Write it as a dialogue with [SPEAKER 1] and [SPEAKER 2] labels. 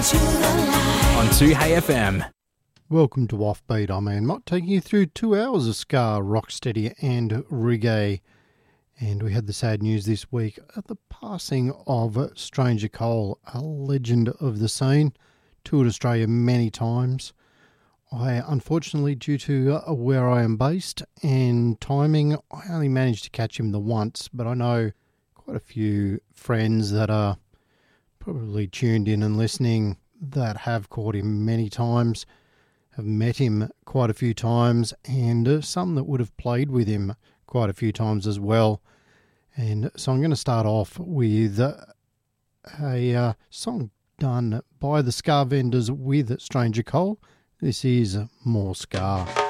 [SPEAKER 1] On 2HFM.
[SPEAKER 2] Welcome to Offbeat. I'm Ian Mott, taking you through 2 hours of ska, rocksteady and reggae. And we had the sad news this week at the passing of Stranger Cole, a legend of the scene, toured Australia many times. I, unfortunately, due to where I am based and timing, I only managed to catch him the once, but I know quite a few friends that are probably tuned in and listening that have caught him many times, have met him quite a few times, and some that would have played with him quite a few times as well. And so I'm going to start off with a song done by the Ska Vendors with Stranger Cole. This is More Ska.